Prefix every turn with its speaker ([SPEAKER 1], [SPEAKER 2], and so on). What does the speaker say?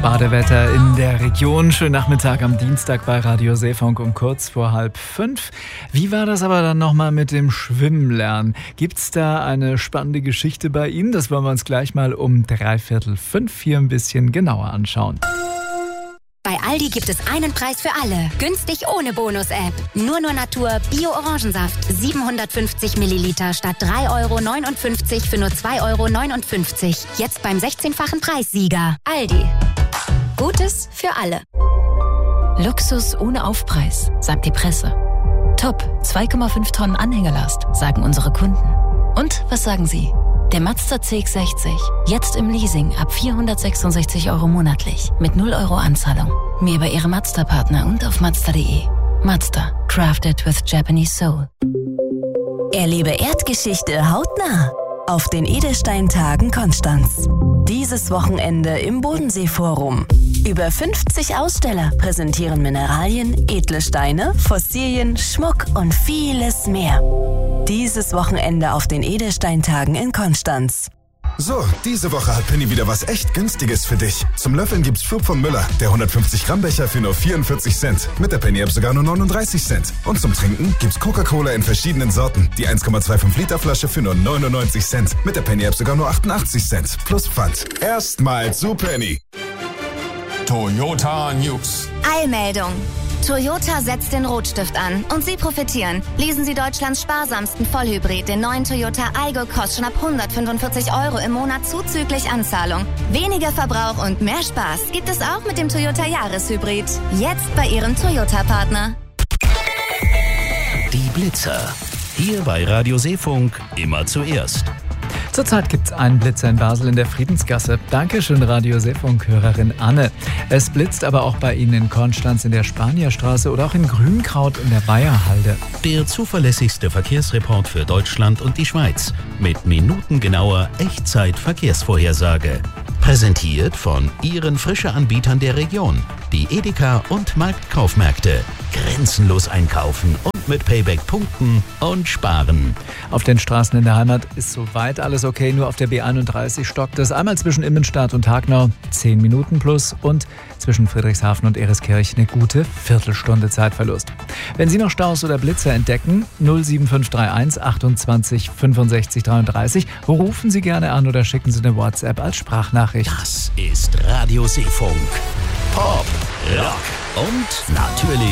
[SPEAKER 1] Badewetter in der Region. Schönen Nachmittag am Dienstag bei Radio Seefunk um kurz vor 4:30. Wie war das aber dann nochmal mit dem Schwimmenlernen? Gibt's da eine spannende Geschichte bei Ihnen? Das wollen wir uns gleich mal um 4:45 hier ein bisschen genauer anschauen.
[SPEAKER 2] Bei Aldi gibt es einen Preis für alle. Günstig ohne Bonus-App. Nur Natur Bio-Orangensaft. 750 Milliliter statt 3,59 € für nur 2,59 €. Jetzt beim 16-fachen Preissieger. Aldi. Gutes für alle.
[SPEAKER 3] Luxus ohne Aufpreis, sagt die Presse. Top, 2,5 Tonnen Anhängerlast, sagen unsere Kunden. Und was sagen Sie? Der Mazda CX-60, jetzt im Leasing ab 466 € monatlich, mit 0 € Anzahlung. Mehr bei Ihrem Mazda-Partner und auf Mazda.de. Mazda, crafted with Japanese soul.
[SPEAKER 4] Erlebe Erdgeschichte hautnah auf den Edelsteintagen Konstanz. Dieses Wochenende im Bodenseeforum. Über 50 Aussteller präsentieren Mineralien, edle Steine, Fossilien, Schmuck und vieles mehr. Dieses Wochenende auf den Edelsteintagen in Konstanz.
[SPEAKER 5] So, diese Woche hat Penny wieder was echt Günstiges für dich. Zum Löffeln gibt's Flug von Müller, der 150 Gramm Becher für nur 44 Cent. Mit der Penny-App sogar nur 39 Cent. Und zum Trinken gibt's Coca-Cola in verschiedenen Sorten. Die 1,25 Liter Flasche für nur 99 Cent. Mit der Penny-App sogar nur 88 Cent. Plus Pfand. Erstmal zu Penny.
[SPEAKER 6] Toyota News.
[SPEAKER 2] Eilmeldung. Toyota setzt den Rotstift an und Sie profitieren. Leasen Sie Deutschlands sparsamsten Vollhybrid, den neuen Toyota Aygo, kostet schon ab 145 € im Monat zuzüglich Anzahlung. Weniger Verbrauch und mehr Spaß gibt es auch mit dem Toyota Jahreshybrid. Jetzt bei Ihrem Toyota-Partner.
[SPEAKER 7] Die Blitzer. Hier bei Radio Seefunk immer zuerst.
[SPEAKER 1] Zurzeit gibt es einen Blitzer in Basel in der Friedensgasse. Dankeschön, Radio Seefunk-Hörerin Anne. Es blitzt aber auch bei Ihnen in Konstanz in der Spanierstraße oder auch in Grünkraut in der Bayerhalde.
[SPEAKER 7] Der zuverlässigste Verkehrsreport für Deutschland und die Schweiz. Mit minutengenauer Echtzeit-Verkehrsvorhersage. Präsentiert von Ihren Frische-Anbietern der Region. Die Edeka und Marktkaufmärkte. Grenzenlos einkaufen und mit Payback punkten und sparen.
[SPEAKER 1] Auf den Straßen in der Heimat ist soweit alles okay, nur auf der B31 stockt es. Einmal zwischen Immenstadt und Hagnau 10 Minuten plus und zwischen Friedrichshafen und Ereskirch eine gute Viertelstunde Zeitverlust. Wenn Sie noch Staus oder Blitzer entdecken, 07531 28 65 33, rufen Sie gerne an oder schicken Sie eine WhatsApp als Sprachnachricht.
[SPEAKER 7] Das ist Radio Seefunk. Pop, Rock und natürlich